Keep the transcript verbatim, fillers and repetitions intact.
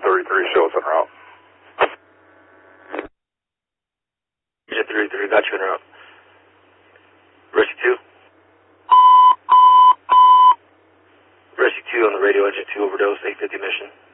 thirty-three, show us en route. Engine thirty-three, got you en route. Rescue two. Rescue two on the radio, engine two overdose, eight fifty mission.